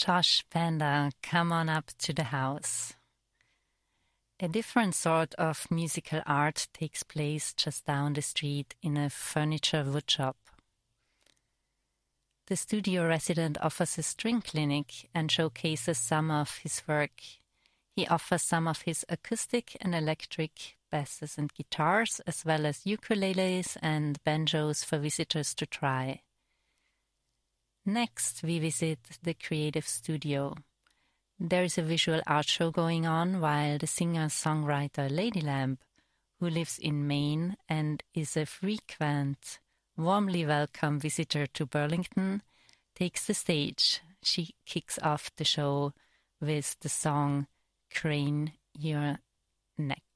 Josh Banda, come on up to the house. A different sort of musical art takes place just down the street in a furniture woodshop. The studio resident offers a string clinic and showcases some of his work. He offers some of his acoustic and electric basses and guitars, as well as ukuleles and banjos for visitors to try. Next, we visit the creative studio. There is a visual art show going on while the singer-songwriter Lady Lamb, who lives in Maine and is a frequent, warmly welcome visitor to Burlington, takes the stage. She kicks off the show with the song Crane Your Neck.